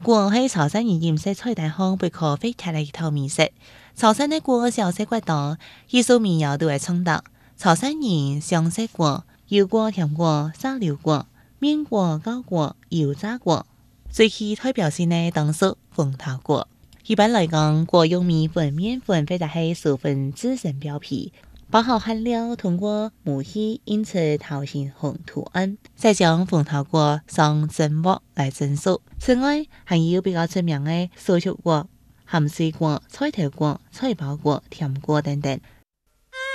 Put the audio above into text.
果係潮汕人飲食菜單上不可或缺的一道美食。潮汕的果小食骨多，藝術民謠都會唱到。潮汕人常食果、油果、甜果、沙溜果、麵果、糕果、油炸果。最具代表性的當屬鳳頭果。一般來講，果用米粉、麵粉或者係薯粉製成表皮，包好餡料，通過模擬印出桃形紅圖案，再將鳳頭果上蒸鍋來蒸熟。此外，還有比較出名的酥肉果、鹹水果、菜頭果、菜包果、甜果等等。